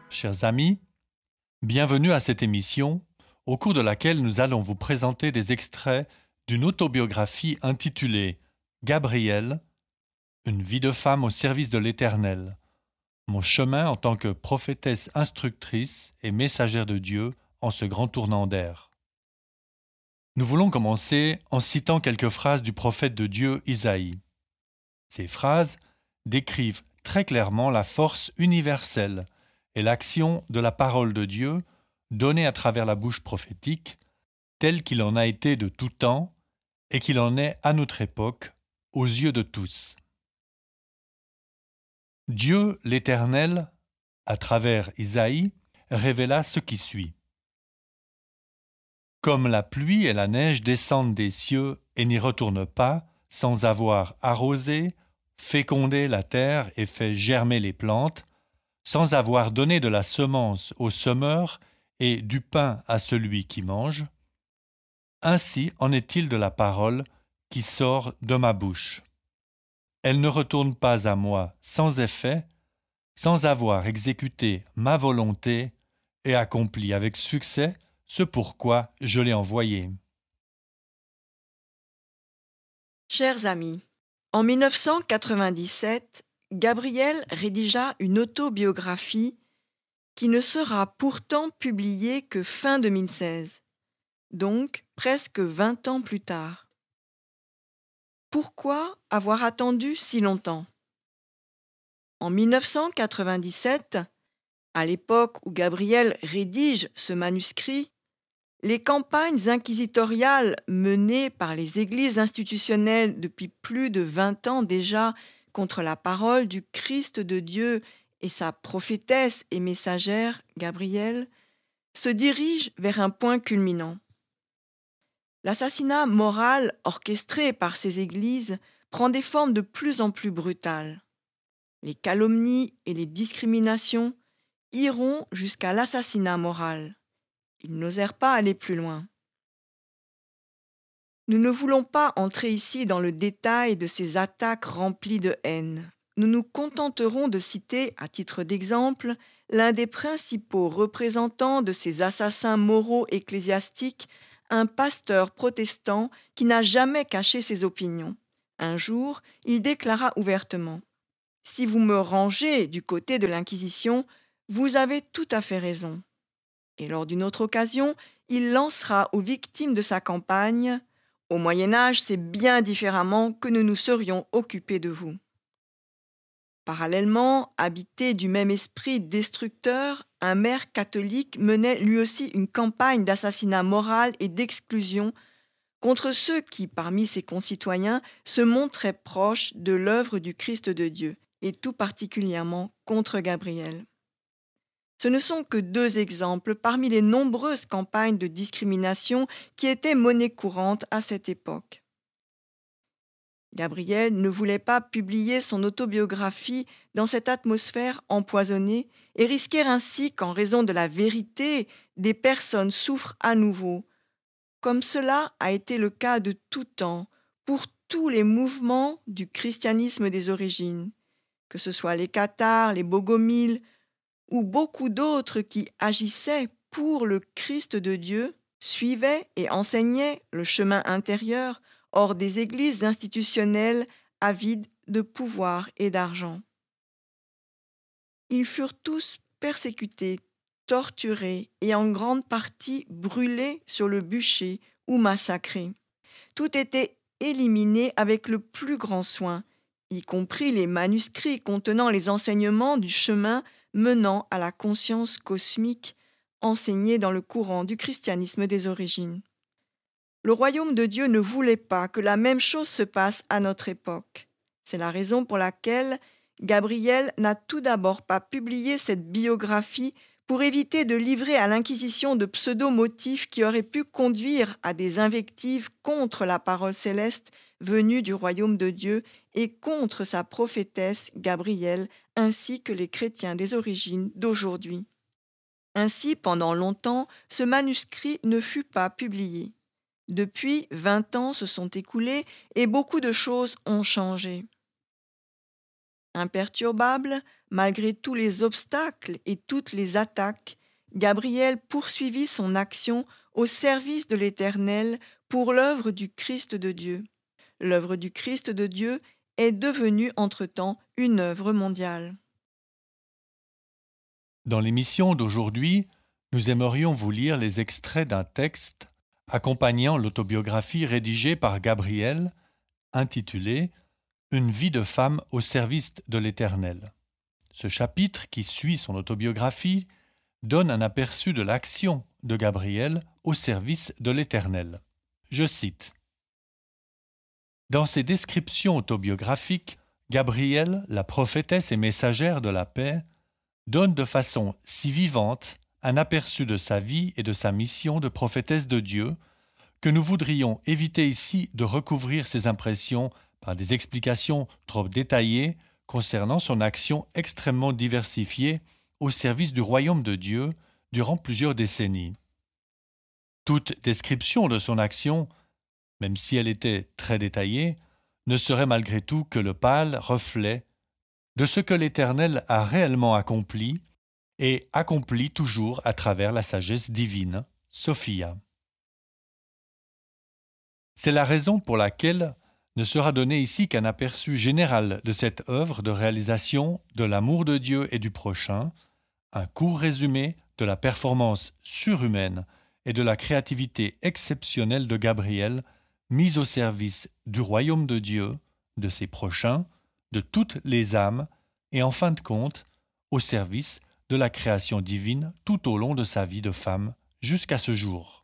Chers amis, bienvenue à cette émission au cours de laquelle nous allons vous présenter des extraits d'une autobiographie intitulée Gabrielle, une vie de femme au service de l'Éternel, mon chemin en tant que prophétesse instructrice et messagère de Dieu en ce grand tournant d'air. Nous voulons commencer en citant quelques phrases du prophète de Dieu Isaïe. Ces phrases décrivent très clairement la force universelle et l'action de la parole de Dieu donnée à travers la bouche prophétique, telle qu'il en a été de tout temps et qu'il en est à notre époque, aux yeux de tous. Dieu l'Éternel, à travers Isaïe, révéla ce qui suit. Comme la pluie et la neige descendent des cieux et n'y retournent pas, sans avoir arrosé, fécondé la terre et fait germer les plantes, sans avoir donné de la semence au semeur et du pain à celui qui mange, ainsi en est-il de la parole qui sort de ma bouche. Elle ne retourne pas à moi sans effet, sans avoir exécuté ma volonté et accompli avec succès ce pourquoi je l'ai envoyée. Chers amis, en 1997, Gabrielle rédigea une autobiographie qui ne sera pourtant publiée que fin 2016, donc presque 20 ans plus tard. Pourquoi avoir attendu si longtemps ? En 1997, à l'époque où Gabrielle rédige ce manuscrit, les campagnes inquisitoriales menées par les églises institutionnelles depuis plus de 20 ans déjà contre la parole du Christ de Dieu et sa prophétesse et messagère, Gabrielle, se dirigent vers un point culminant. L'assassinat moral orchestré par ces églises prend des formes de plus en plus brutales. Les calomnies et les discriminations iront jusqu'à l'assassinat moral. Ils n'osèrent pas aller plus loin. Nous ne voulons pas entrer ici dans le détail de ces attaques remplies de haine. Nous nous contenterons de citer, à titre d'exemple, l'un des principaux représentants de ces assassins moraux ecclésiastiques, un pasteur protestant qui n'a jamais caché ses opinions. Un jour, il déclara ouvertement : « Si vous me rangez du côté de l'Inquisition, vous avez tout à fait raison. » Et lors d'une autre occasion, il lancera aux victimes de sa campagne : « Au Moyen-Âge, c'est bien différemment que nous nous serions occupés de vous. » Parallèlement, habité du même esprit destructeur, un maire catholique menait lui aussi une campagne d'assassinat moral et d'exclusion contre ceux qui, parmi ses concitoyens, se montraient proches de l'œuvre du Christ de Dieu, et tout particulièrement contre Gabrielle. Ce ne sont que deux exemples parmi les nombreuses campagnes de discrimination qui étaient monnaie courante à cette époque. Gabrielle ne voulait pas publier son autobiographie dans cette atmosphère empoisonnée et risquer ainsi qu'en raison de la vérité, des personnes souffrent à nouveau, comme cela a été le cas de tout temps pour tous les mouvements du christianisme des origines, que ce soit les cathares, les bogomiles, ou beaucoup d'autres qui agissaient pour le Christ de Dieu, suivaient et enseignaient le chemin intérieur hors des églises institutionnelles avides de pouvoir et d'argent. Ils furent tous persécutés, torturés et en grande partie brûlés sur le bûcher ou massacrés. Tout était éliminé avec le plus grand soin, y compris les manuscrits contenant les enseignements du chemin menant à la conscience cosmique enseignée dans le courant du christianisme des origines. Le royaume de Dieu ne voulait pas que la même chose se passe à notre époque. C'est la raison pour laquelle Gabrielle n'a tout d'abord pas publié cette biographie pour éviter de livrer à l'Inquisition de pseudo-motifs qui auraient pu conduire à des invectives contre la parole céleste venue du royaume de Dieu et contre sa prophétesse Gabrielle, ainsi que les chrétiens des origines d'aujourd'hui. Ainsi, pendant longtemps, ce manuscrit ne fut pas publié. Depuis, 20 ans se sont écoulés et beaucoup de choses ont changé. Imperturbable, malgré tous les obstacles et toutes les attaques, Gabriel poursuivit son action au service de l'Éternel pour l'œuvre du Christ de Dieu. L'œuvre du Christ de Dieu est devenue entre-temps une œuvre mondiale. Dans l'émission d'aujourd'hui, nous aimerions vous lire les extraits d'un texte accompagnant l'autobiographie rédigée par Gabriel, intitulée « Une vie de femme au service de l'Éternel ». Ce chapitre, qui suit son autobiographie, donne un aperçu de l'action de Gabriel au service de l'Éternel. Je cite. Dans ses descriptions autobiographiques, Gabrielle, la prophétesse et messagère de la paix, donne de façon si vivante un aperçu de sa vie et de sa mission de prophétesse de Dieu que nous voudrions éviter ici de recouvrir ces impressions par des explications trop détaillées concernant son action extrêmement diversifiée au service du royaume de Dieu durant plusieurs décennies. Toute description de son action, même si elle était très détaillée, ne serait malgré tout que le pâle reflet de ce que l'Éternel a réellement accompli et accomplit toujours à travers la sagesse divine, Sophia. C'est la raison pour laquelle ne sera donné ici qu'un aperçu général de cette œuvre de réalisation de l'amour de Dieu et du prochain, un court résumé de la performance surhumaine et de la créativité exceptionnelle de Gabriel mise au service du royaume de Dieu, de ses prochains, de toutes les âmes et en fin de compte, au service de la création divine tout au long de sa vie de femme jusqu'à ce jour.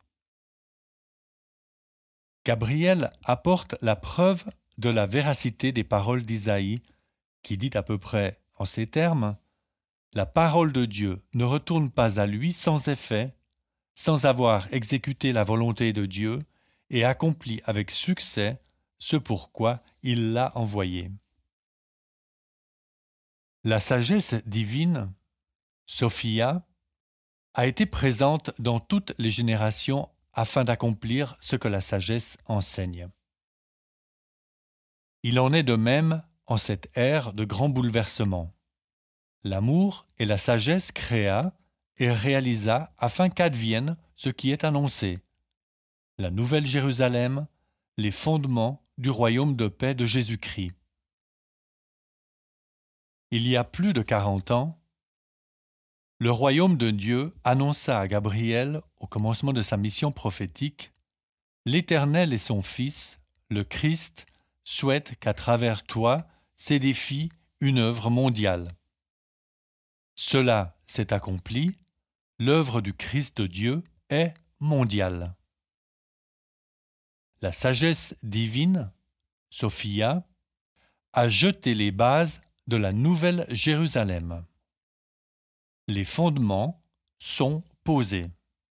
Gabriel apporte la preuve de la véracité des paroles d'Isaïe, qui dit à peu près en ces termes « La parole de Dieu ne retourne pas à lui sans effet, sans avoir exécuté la volonté de Dieu et accompli avec succès ce pourquoi il l'a envoyé. » La sagesse divine, Sophia, a été présente dans toutes les générations afin d'accomplir ce que la sagesse enseigne. Il en est de même en cette ère de grands bouleversements. L'amour et la sagesse créa et réalisa afin qu'advienne ce qui est annoncé. La Nouvelle Jérusalem, les fondements du royaume de paix de Jésus-Christ. Il y a plus de 40 ans, le royaume de Dieu annonça à Gabriel, au commencement de sa mission prophétique, « L'Éternel et son Fils, le Christ, souhaitent qu'à travers toi s'édifie une œuvre mondiale. » Cela s'est accompli, l'œuvre du Christ de Dieu est mondiale. La sagesse divine, Sophia, a jeté les bases de la Nouvelle Jérusalem. Les fondements sont posés.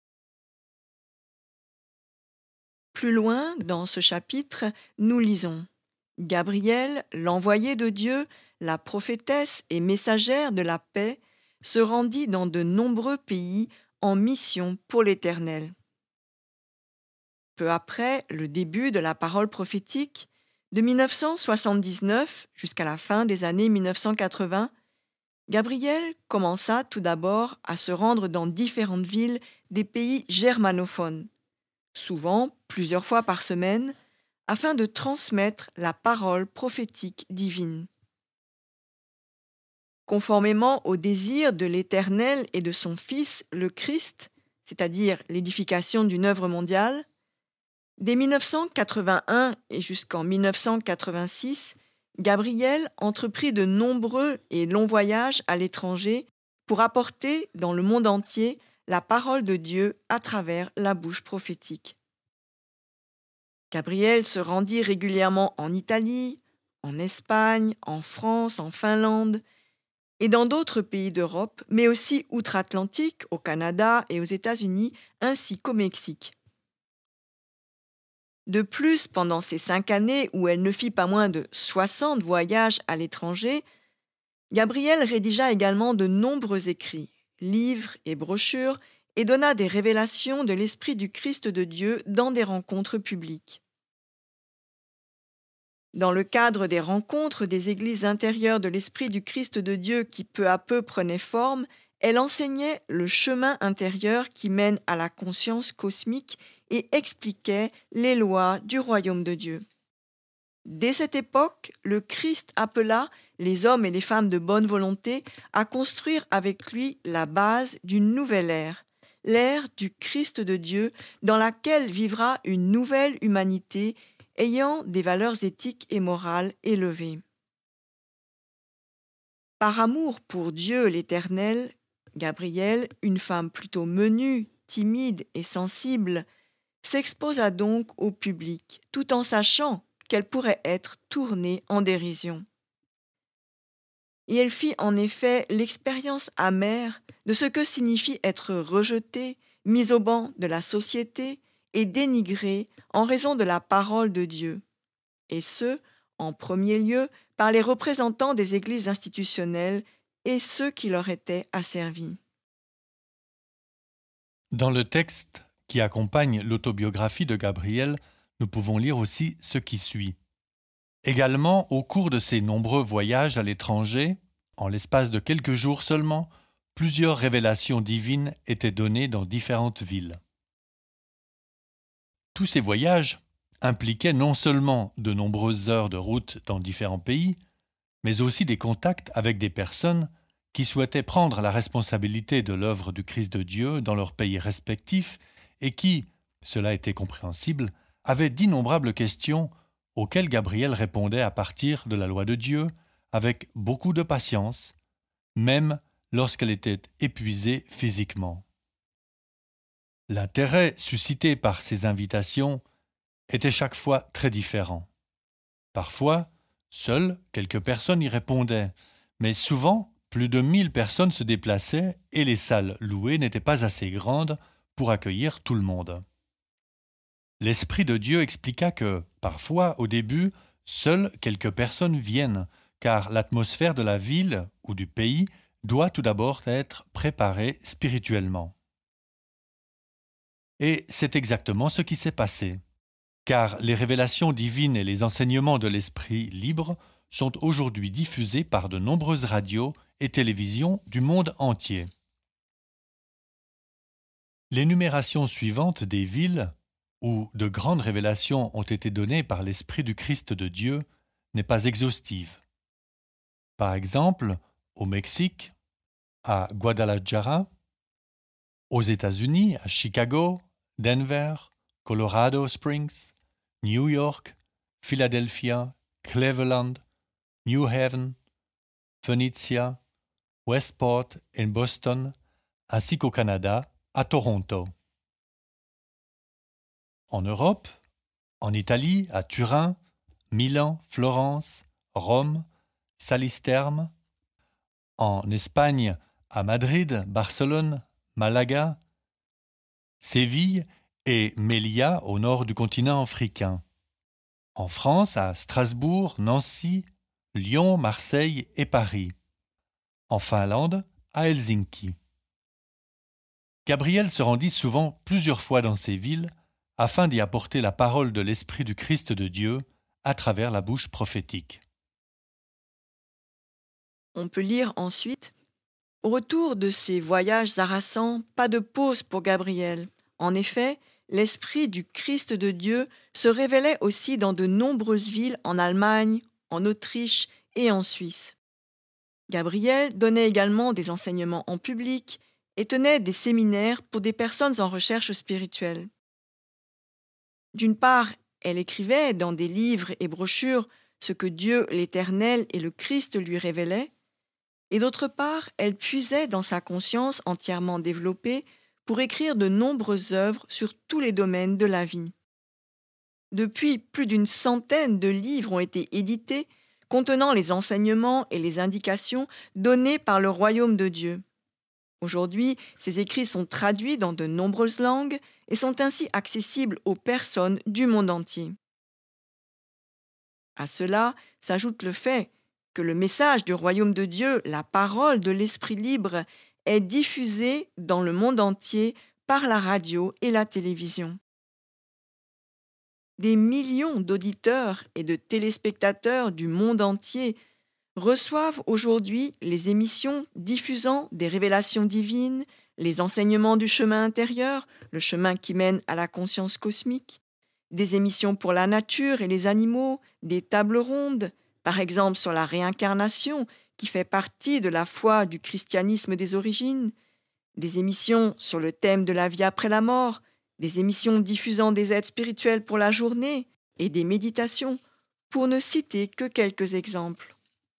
Plus loin, dans ce chapitre, nous lisons « Gabriel, l'envoyé de Dieu, la prophétesse et messagère de la paix, se rendit dans de nombreux pays en mission pour l'Éternel. » Peu après le début de la parole prophétique, de 1979 jusqu'à la fin des années 1980, Gabriel commença tout d'abord à se rendre dans différentes villes des pays germanophones, souvent plusieurs fois par semaine, afin de transmettre la parole prophétique divine. Conformément au désir de l'Éternel et de son Fils, le Christ, c'est-à-dire l'édification d'une œuvre mondiale, dès 1981 et jusqu'en 1986, Gabriel entreprit de nombreux et longs voyages à l'étranger pour apporter dans le monde entier la parole de Dieu à travers la bouche prophétique. Gabriel se rendit régulièrement en Italie, en Espagne, en France, en Finlande et dans d'autres pays d'Europe, mais aussi outre-Atlantique, au Canada et aux États-Unis, ainsi qu'au Mexique. De plus, pendant ces 5 années où elle ne fit pas moins de 60 voyages à l'étranger, Gabriel rédigea également de nombreux écrits, livres et brochures et donna des révélations de l'Esprit du Christ de Dieu dans des rencontres publiques. Dans le cadre des rencontres des églises intérieures de l'Esprit du Christ de Dieu qui peu à peu prenait forme, elle enseignait le chemin intérieur qui mène à la conscience cosmique et expliquait les lois du royaume de Dieu. Dès cette époque, le Christ appela les hommes et les femmes de bonne volonté à construire avec lui la base d'une nouvelle ère, l'ère du Christ de Dieu, dans laquelle vivra une nouvelle humanité ayant des valeurs éthiques et morales élevées. Par amour pour Dieu l'Éternel, Gabrielle, une femme plutôt menue, timide et sensible, s'exposa donc au public, tout en sachant qu'elle pourrait être tournée en dérision. Et elle fit en effet l'expérience amère de ce que signifie être rejetée, mise au banc de la société et dénigrée en raison de la parole de Dieu, et ce, en premier lieu, par les représentants des églises institutionnelles et ceux qui leur étaient asservis. Dans le texte qui accompagne l'autobiographie de Gabrielle, nous pouvons lire aussi ce qui suit. Également, au cours de ses nombreux voyages à l'étranger, en l'espace de quelques jours seulement, plusieurs révélations divines étaient données dans différentes villes. Tous ces voyages impliquaient non seulement de nombreuses heures de route dans différents pays, mais aussi des contacts avec des personnes qui souhaitaient prendre la responsabilité de l'œuvre du Christ de Dieu dans leurs pays respectifs et qui, cela était compréhensible, avaient d'innombrables questions auxquelles Gabrielle répondait à partir de la loi de Dieu avec beaucoup de patience, même lorsqu'elle était épuisée physiquement. L'intérêt suscité par ces invitations était chaque fois très différent. Parfois, seules quelques personnes y répondaient, mais souvent, plus de 1000 personnes se déplaçaient et les salles louées n'étaient pas assez grandes pour accueillir tout le monde. L'Esprit de Dieu expliqua que, parfois, au début, seules quelques personnes viennent, car l'atmosphère de la ville ou du pays doit tout d'abord être préparée spirituellement. Et c'est exactement ce qui s'est passé, car les révélations divines et les enseignements de l'Esprit libre sont aujourd'hui diffusés par de nombreuses radios et télévisions du monde entier. L'énumération suivante des villes où de grandes révélations ont été données par l'Esprit du Christ de Dieu n'est pas exhaustive. Par exemple, au Mexique, à Guadalajara, aux États-Unis, à Chicago, Denver, Colorado Springs, New York, Philadelphia, Cleveland, New Haven, Phoenicia, Westport et Boston, ainsi qu'au Canada, à Toronto. En Europe, en Italie, à Turin, Milan, Florence, Rome, Salisterme, en Espagne, à Madrid, Barcelone, Malaga, Séville et Melilla au nord du continent africain. En France, à Strasbourg, Nancy, Lyon, Marseille et Paris. En Finlande, à Helsinki. Gabrielle se rendit souvent plusieurs fois dans ces villes afin d'y apporter la parole de l'Esprit du Christ de Dieu à travers la bouche prophétique. On peut lire ensuite « Au retour de ces voyages harassants, pas de pause pour Gabrielle. En effet, l'Esprit du Christ de Dieu se révélait aussi dans de nombreuses villes en Allemagne, en Autriche et en Suisse. Gabrielle donnait également des enseignements en public et tenait des séminaires pour des personnes en recherche spirituelle. D'une part, elle écrivait dans des livres et brochures ce que Dieu l'Éternel et le Christ lui révélaient, et d'autre part, elle puisait dans sa conscience entièrement développée pour écrire de nombreuses œuvres sur tous les domaines de la vie. Depuis, plus d'une centaine de livres ont été édités contenant les enseignements et les indications donnés par le royaume de Dieu. Aujourd'hui, ces écrits sont traduits dans de nombreuses langues et sont ainsi accessibles aux personnes du monde entier. À cela s'ajoute le fait que le message du royaume de Dieu, la parole de l'Esprit libre, est diffusé dans le monde entier par la radio et la télévision. des millions d'auditeurs et de téléspectateurs du monde entier reçoivent aujourd'hui les émissions diffusant des révélations divines, les enseignements du chemin intérieur, le chemin qui mène à la conscience cosmique, des émissions pour la nature et les animaux, des tables rondes, par exemple sur la réincarnation, qui fait partie de la foi du christianisme des origines, des émissions sur le thème de la vie après la mort, des émissions diffusant des aides spirituelles pour la journée et des méditations, pour ne citer que quelques exemples.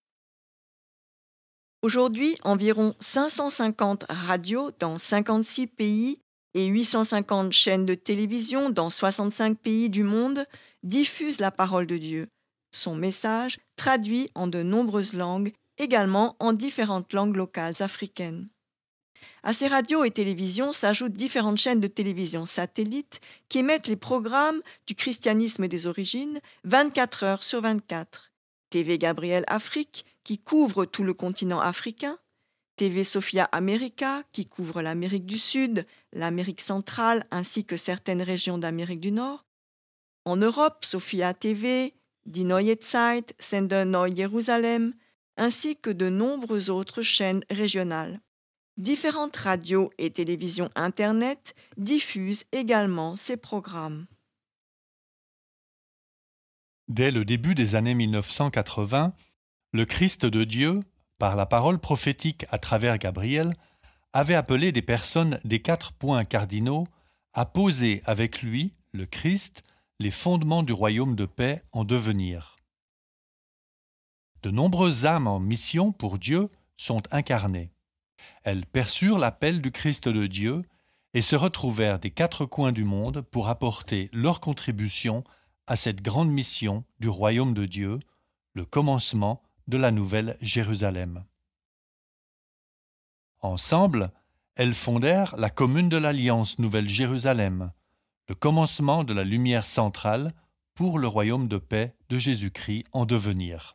Aujourd'hui, environ 550 radios dans 56 pays et 850 chaînes de télévision dans 65 pays du monde diffusent la parole de Dieu, son message traduit en de nombreuses langues, également en différentes langues locales africaines. À ces radios et télévisions s'ajoutent différentes chaînes de télévision satellites qui émettent les programmes du christianisme des origines 24 heures sur 24. TV Gabriel Afrique, qui couvre tout le continent africain, TV Sophia America, qui couvre l'Amérique du Sud, l'Amérique centrale ainsi que certaines régions d'Amérique du Nord. En Europe, Sophia TV, Die Neue Zeit, Sender Neu Jérusalem, ainsi que de nombreuses autres chaînes régionales. Différentes radios et télévisions Internet diffusent également ces programmes. Dès le début des années 1980, le Christ de Dieu, par la parole prophétique à travers Gabriel, avait appelé des personnes des 4 points cardinaux à poser avec lui, le Christ, les fondements du royaume de paix en devenir. De nombreuses âmes en mission pour Dieu sont incarnées. Elles perçurent l'appel du Christ de Dieu et se retrouvèrent des 4 coins du monde pour apporter leur contribution à cette grande mission du royaume de Dieu, le commencement de la Nouvelle Jérusalem. Ensemble, elles fondèrent la commune de l'Alliance Nouvelle Jérusalem, le commencement de la lumière centrale pour le royaume de paix de Jésus-Christ en devenir.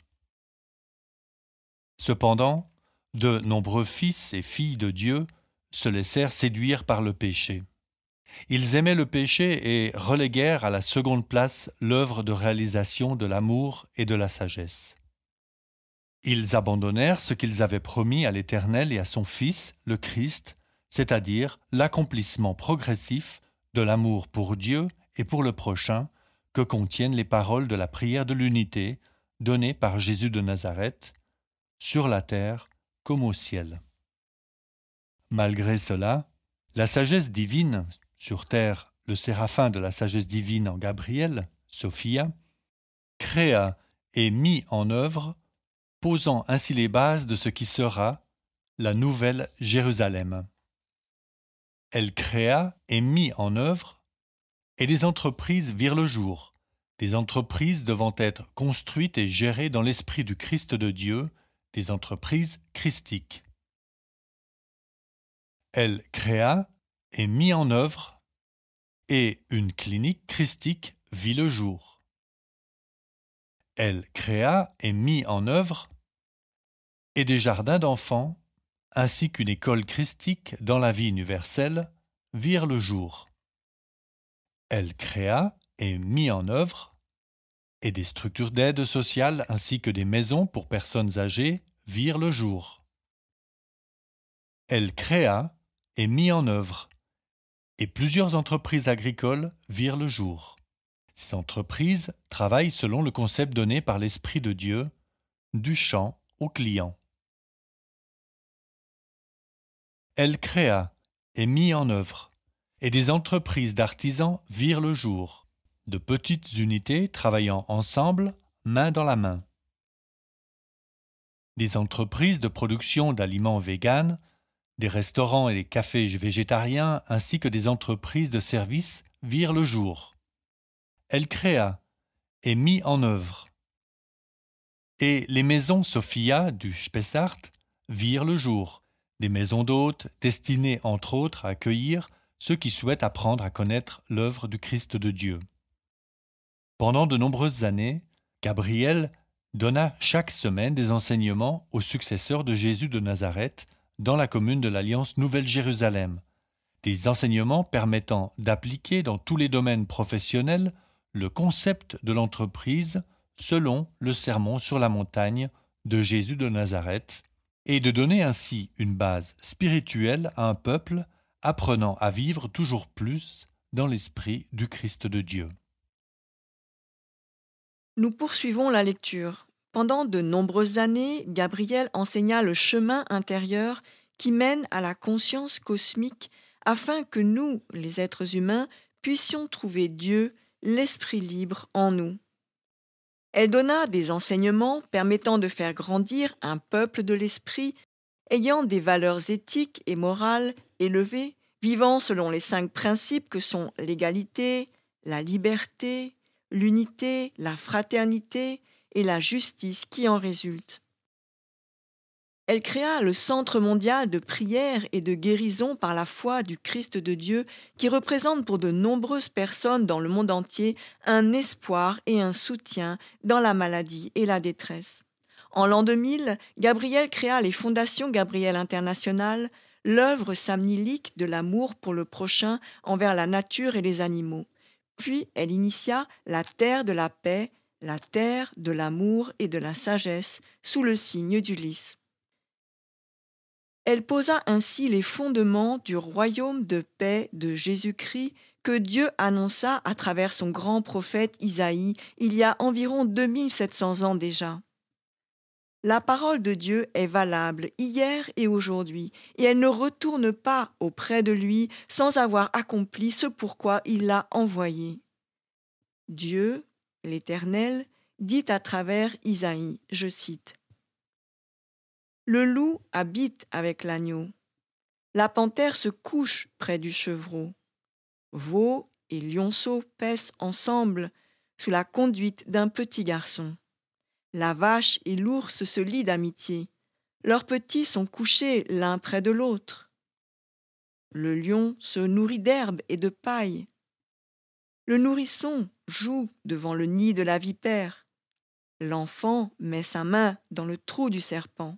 Cependant, de nombreux fils et filles de Dieu se laissèrent séduire par le péché. Ils aimaient le péché et reléguèrent à la seconde place l'œuvre de réalisation de l'amour et de la sagesse. Ils abandonnèrent ce qu'ils avaient promis à l'Éternel et à son Fils, le Christ, c'est-à-dire l'accomplissement progressif de l'amour pour Dieu et pour le prochain que contiennent les paroles de la prière de l'unité donnée par Jésus de Nazareth, sur la terre comme au ciel. Malgré cela, la sagesse divine, sur terre le séraphin de la sagesse divine en Gabriel, Sophia, créa et mit en œuvre, posant ainsi les bases de ce qui sera la nouvelle Jérusalem. Elle créa et mit en œuvre, et des entreprises virent le jour, des entreprises devant être construites et gérées dans l'esprit du Christ de Dieu, des entreprises christiques. Elle créa et mit en œuvre, et une clinique christique vit le jour. Elle créa et mit en œuvre, et des jardins d'enfants, ainsi qu'une école christique dans la vie universelle, virent le jour. Elle créa et mit en œuvre, et des structures d'aide sociale ainsi que des maisons pour personnes âgées virent le jour. Elle créa et mit en œuvre, et plusieurs entreprises agricoles virent le jour. Ces entreprises travaillent selon le concept donné par l'Esprit de Dieu, du champ au client. Elle créa et mit en œuvre, et des entreprises d'artisans virent le jour, de petites unités travaillant ensemble, main dans la main. Des entreprises de production d'aliments véganes, des restaurants et des cafés végétariens ainsi que des entreprises de services virent le jour. Elle créa et mit en œuvre. Et les maisons Sophia du Spessart virent le jour, des maisons d'hôtes destinées entre autres à accueillir ceux qui souhaitent apprendre à connaître l'œuvre du Christ de Dieu. Pendant de nombreuses années, Gabriel donna chaque semaine des enseignements aux successeurs de Jésus de Nazareth dans la commune de l'Alliance Nouvelle Jérusalem, des enseignements permettant d'appliquer dans tous les domaines professionnels le concept de l'entreprise selon le sermon sur la montagne de Jésus de Nazareth et de donner ainsi une base spirituelle à un peuple apprenant à vivre toujours plus dans l'esprit du Christ de Dieu. Nous poursuivons la lecture. Pendant de nombreuses années, Gabriel enseigna le chemin intérieur qui mène à la conscience cosmique afin que nous, les êtres humains, puissions trouver Dieu, l'esprit libre en nous. Elle donna des enseignements permettant de faire grandir un peuple de l'esprit ayant des valeurs éthiques et morales élevées, vivant selon les 5 principes que sont l'égalité, la liberté, l'unité, la fraternité et la justice qui en résultent. Elle créa le Centre mondial de prière et de guérison par la foi du Christ de Dieu qui représente pour de nombreuses personnes dans le monde entier un espoir et un soutien dans la maladie et la détresse. En l'an 2000, Gabriel créa les Fondations Gabriel International, l'œuvre samnilique de l'amour pour le prochain envers la nature et les animaux. Puis elle initia la Terre de la paix, la terre de l'amour et de la sagesse sous le signe du lys. Elle posa ainsi les fondements du royaume de paix de Jésus-Christ que Dieu annonça à travers son grand prophète Isaïe il y a environ 2700 ans déjà. La parole de Dieu est valable hier et aujourd'hui, et elle ne retourne pas auprès de lui sans avoir accompli ce pourquoi il l'a envoyée. Dieu, l'Éternel, dit à travers Isaïe, je cite, « Le loup habite avec l'agneau, la panthère se couche près du chevreau, veau et lionceau paissent ensemble sous la conduite d'un petit garçon. La vache et l'ours se lient d'amitié, leurs petits sont couchés l'un près de l'autre. Le lion se nourrit d'herbe et de paille. Le nourrisson joue devant le nid de la vipère. L'enfant met sa main dans le trou du serpent.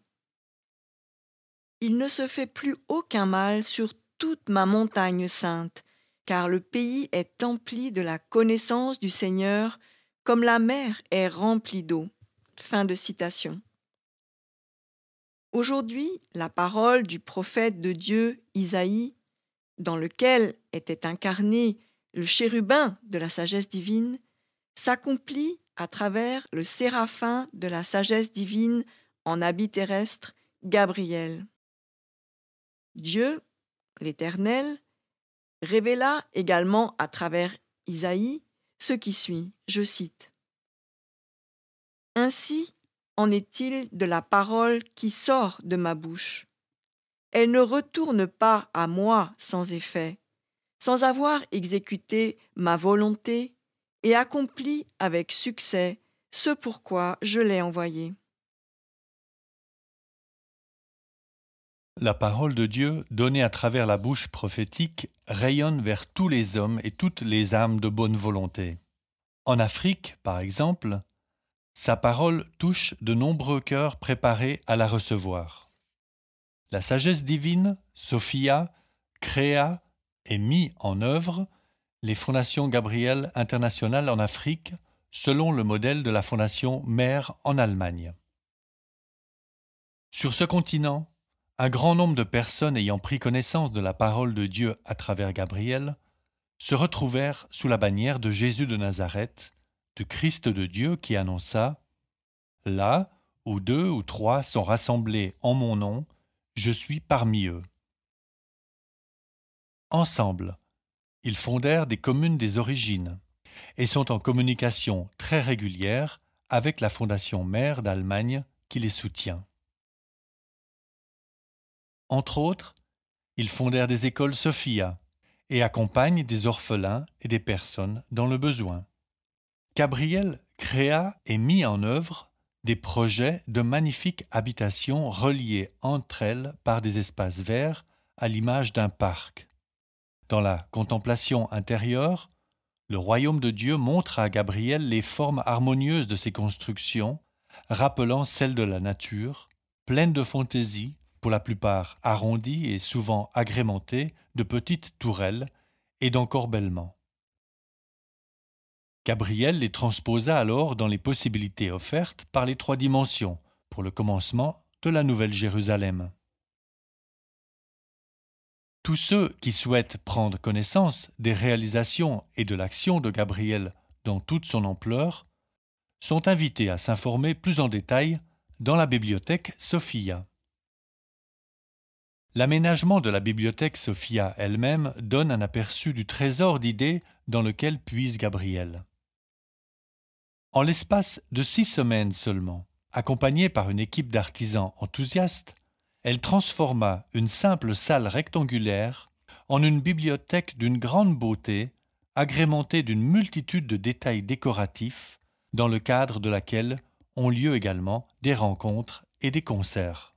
Il ne se fait plus aucun mal sur toute ma montagne sainte, car le pays est empli de la connaissance du Seigneur, comme la mer est remplie d'eau. » Fin de citation. Aujourd'hui, la parole du prophète de Dieu, Isaïe, dans lequel était incarné le chérubin de la sagesse divine, s'accomplit à travers le séraphin de la sagesse divine en habit terrestre, Gabriel. Dieu, l'Éternel, révéla également à travers Isaïe ce qui suit, je cite. « Ainsi en est-il de la parole qui sort de ma bouche. Elle ne retourne pas à moi sans effet, sans avoir exécuté ma volonté et accompli avec succès ce pourquoi je l'ai envoyée. » La parole de Dieu, donnée à travers la bouche prophétique, rayonne vers tous les hommes et toutes les âmes de bonne volonté. En Afrique, par exemple, sa parole touche de nombreux cœurs préparés à la recevoir. La sagesse divine, Sophia, créa et mit en œuvre les fondations Gabriel International en Afrique selon le modèle de la fondation Mère en Allemagne. Sur ce continent, un grand nombre de personnes ayant pris connaissance de la parole de Dieu à travers Gabriel se retrouvèrent sous la bannière de Jésus de Nazareth, du Christ de Dieu qui annonça « Là où 2 ou 3 sont rassemblés en mon nom, je suis parmi eux. » Ensemble, ils fondèrent des communes des origines et sont en communication très régulière avec la Fondation Mère d'Allemagne qui les soutient. Entre autres, ils fondèrent des écoles Sophia et accompagnent des orphelins et des personnes dans le besoin. Gabriel créa et mit en œuvre des projets de magnifiques habitations reliées entre elles par des espaces verts à l'image d'un parc. Dans la contemplation intérieure, le royaume de Dieu montre à Gabriel les formes harmonieuses de ces constructions, rappelant celles de la nature, pleines de fantaisie, pour la plupart arrondies et souvent agrémentées de petites tourelles et d'encorbellements. Gabriel les transposa alors dans les possibilités offertes par les 3 dimensions pour le commencement de la Nouvelle Jérusalem. Tous ceux qui souhaitent prendre connaissance des réalisations et de l'action de Gabriel dans toute son ampleur sont invités à s'informer plus en détail dans la bibliothèque Sophia. L'aménagement de la bibliothèque Sophia elle-même donne un aperçu du trésor d'idées dans lequel puise Gabriel. En l'espace de 6 semaines seulement, accompagnée par une équipe d'artisans enthousiastes, elle transforma une simple salle rectangulaire en une bibliothèque d'une grande beauté, agrémentée d'une multitude de détails décoratifs, dans le cadre de laquelle ont lieu également des rencontres et des concerts.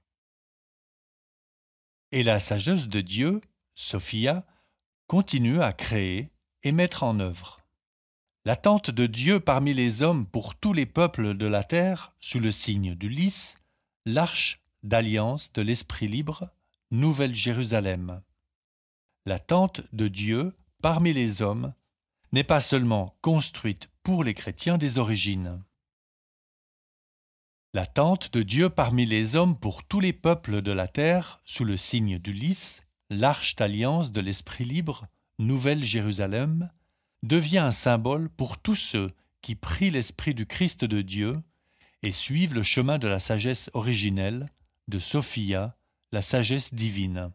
Et la sageuse de Dieu, Sophia, continue à créer et mettre en œuvre. L'attente de Dieu parmi les hommes pour tous les peuples de la terre, sous le signe du lys, l'arche d'alliance de l'Esprit libre, Nouvelle Jérusalem. L'attente de Dieu parmi les hommes n'est pas seulement construite pour les chrétiens des origines. L'attente de Dieu parmi les hommes pour tous les peuples de la terre, sous le signe du lys, l'arche d'alliance de l'Esprit libre, Nouvelle Jérusalem, devient un symbole pour tous ceux qui prient l'Esprit du Christ de Dieu et suivent le chemin de la sagesse originelle, de Sophia, la sagesse divine.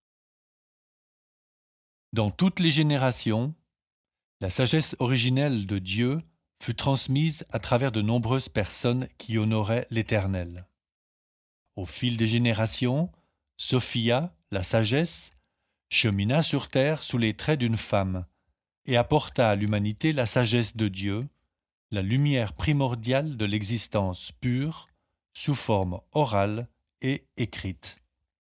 Dans toutes les générations, la sagesse originelle de Dieu fut transmise à travers de nombreuses personnes qui honoraient l'Éternel. Au fil des générations, Sophia, la sagesse, chemina sur terre sous les traits d'une femme et apporta à l'humanité la sagesse de Dieu, la lumière primordiale de l'existence pure, sous forme orale et écrite.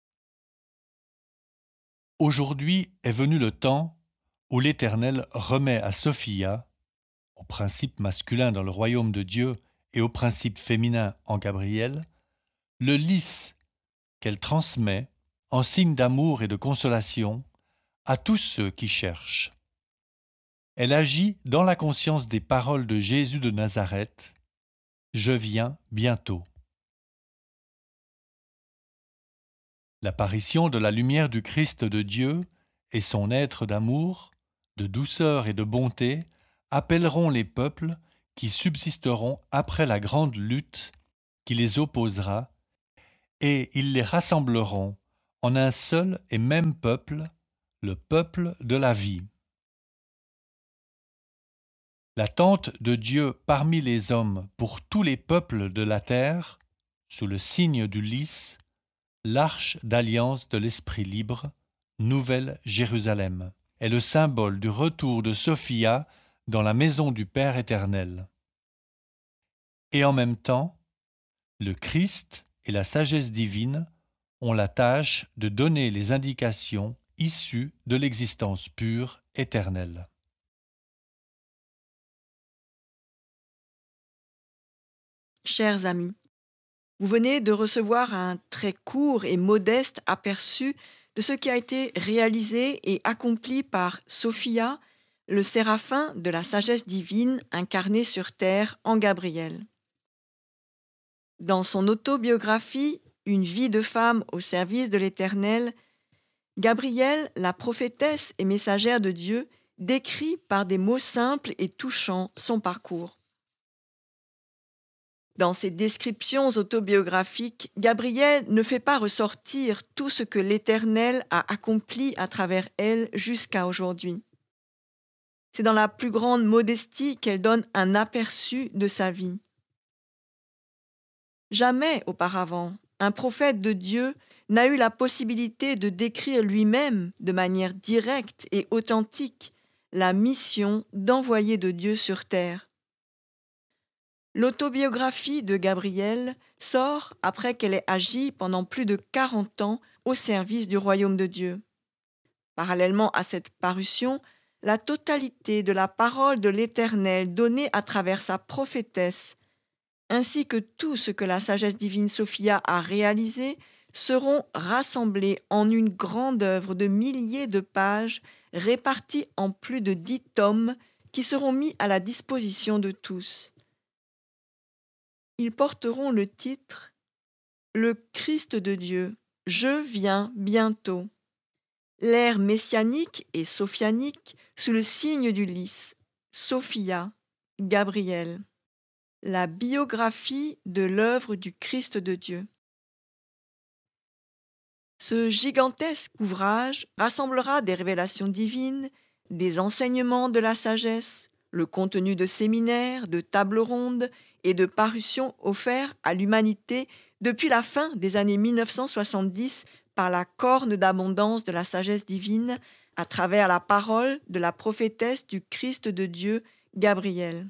Aujourd'hui est venu le temps où l'Éternel remet à Sophia, au principe masculin dans le royaume de Dieu et au principe féminin en Gabriel, le lys qu'elle transmet en signe d'amour et de consolation à tous ceux qui cherchent. Elle agit dans la conscience des paroles de Jésus de Nazareth, « Je viens bientôt ». L'apparition de la lumière du Christ de Dieu et son être d'amour, de douceur et de bonté appelleront les peuples qui subsisteront après la grande lutte qui les opposera, et ils les rassembleront en un seul et même peuple, le peuple de la vie. L'attente de Dieu parmi les hommes pour tous les peuples de la terre, sous le signe du lys, l'arche d'alliance de l'Esprit libre, Nouvelle Jérusalem, est le symbole du retour de Sophia dans la maison du Père éternel. Et en même temps, le Christ et la sagesse divine ont la tâche de donner les indications issues de l'existence pure éternelle. Chers amis, vous venez de recevoir un très court et modeste aperçu de ce qui a été réalisé et accompli par Sophia, le séraphin de la sagesse divine incarné sur terre en Gabriel. Dans son autobiographie « Une vie de femme au service de l'Éternel », Gabrielle, la prophétesse et messagère de Dieu, décrit par des mots simples et touchants son parcours. Dans ses descriptions autobiographiques, Gabrielle ne fait pas ressortir tout ce que l'Éternel a accompli à travers elle jusqu'à aujourd'hui. C'est dans la plus grande modestie qu'elle donne un aperçu de sa vie. Jamais auparavant, un prophète de Dieu n'a eu la possibilité de décrire lui-même de manière directe et authentique la mission d'envoyer de Dieu sur terre. L'autobiographie de Gabrielle sort après qu'elle ait agi pendant plus de 40 ans au service du royaume de Dieu. Parallèlement à cette parution, la totalité de la parole de l'Éternel donnée à travers sa prophétesse, ainsi que tout ce que la sagesse divine Sophia a réalisé, seront rassemblés en une grande œuvre de milliers de pages réparties en plus de 10 tomes qui seront mis à la disposition de tous. Ils porteront le titre « Le Christ de Dieu, je viens bientôt ». L'ère messianique et sophianique sous le signe du lys, Sophia, Gabriel. La biographie de l'œuvre du Christ de Dieu. Ce gigantesque ouvrage rassemblera des révélations divines, des enseignements de la sagesse, le contenu de séminaires, de tables rondes et de parutions offerts à l'humanité depuis la fin des années 1970 par la corne d'abondance de la sagesse divine à travers la parole de la prophétesse du Christ de Dieu, Gabriel.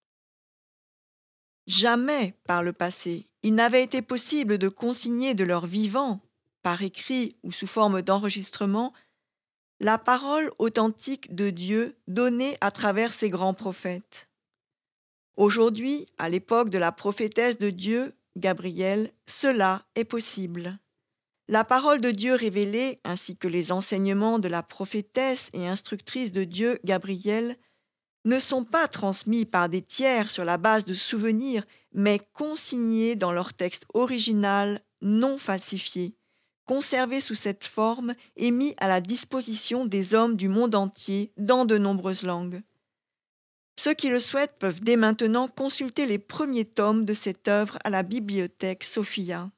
Jamais, par le passé, il n'avait été possible de consigner de leur vivant, par écrit ou sous forme d'enregistrement, la parole authentique de Dieu donnée à travers ses grands prophètes. Aujourd'hui, à l'époque de la prophétesse de Dieu, Gabriel, cela est possible. La parole de Dieu révélée, ainsi que les enseignements de la prophétesse et instructrice de Dieu, Gabriel, ne sont pas transmis par des tiers sur la base de souvenirs, mais consignés dans leur texte original non falsifié, conservés sous cette forme et mis à la disposition des hommes du monde entier dans de nombreuses langues. Ceux qui le souhaitent peuvent dès maintenant consulter les premiers tomes de cette œuvre à la bibliothèque Sophia.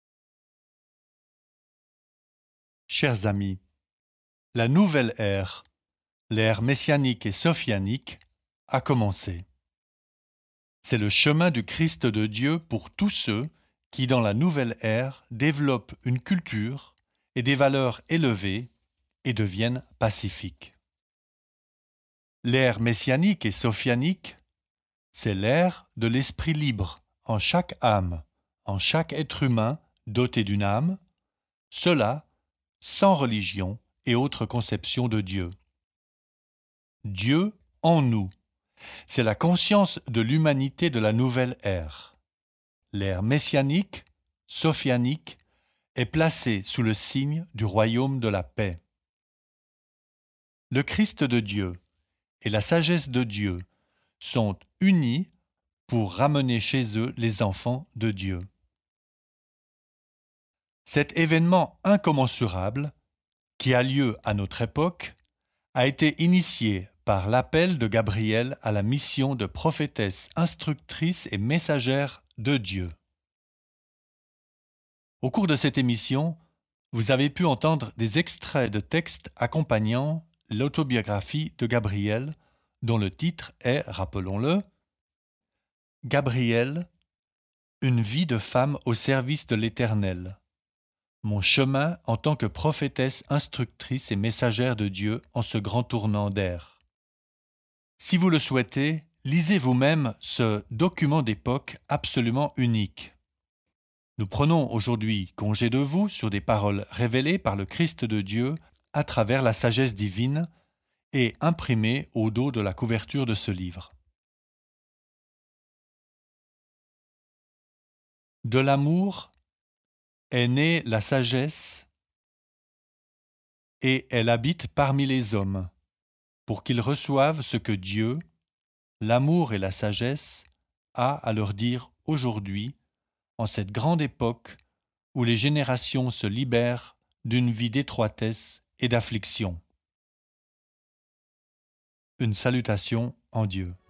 Chers amis, la nouvelle ère, l'ère messianique et sophianique, a commencé. C'est le chemin du Christ de Dieu pour tous ceux qui, dans la nouvelle ère, développent une culture et des valeurs élevées et deviennent pacifiques. L'ère messianique et sophianique, c'est l'ère de l'esprit libre en chaque âme, en chaque être humain doté d'une âme, cela sans religion et autre conception de Dieu. Dieu en nous, c'est la conscience de l'humanité de la nouvelle ère. L'ère messianique, sophianique, est placée sous le signe du royaume de la paix. Le Christ de Dieu et la sagesse de Dieu sont unis pour ramener chez eux les enfants de Dieu. Cet événement incommensurable, qui a lieu à notre époque, a été initié par l'appel de Gabriel à la mission de prophétesse instructrice et messagère de Dieu. Au cours de cette émission, vous avez pu entendre des extraits de textes accompagnant l'autobiographie de Gabriel, dont le titre est, rappelons-le, « Gabriel, une vie de femme au service de l'Éternel. Mon chemin en tant que prophétesse instructrice et messagère de Dieu en ce grand tournant d'ère. » Si vous le souhaitez, lisez vous-même ce document d'époque absolument unique. Nous prenons aujourd'hui congé de vous sur des paroles révélées par le Christ de Dieu à travers la sagesse divine et imprimées au dos de la couverture de ce livre. De l'amour est née la sagesse et elle habite parmi les hommes, pour qu'ils reçoivent ce que Dieu, l'amour et la sagesse, a à leur dire aujourd'hui, en cette grande époque où les générations se libèrent d'une vie d'étroitesse et d'affliction. Une salutation en Dieu.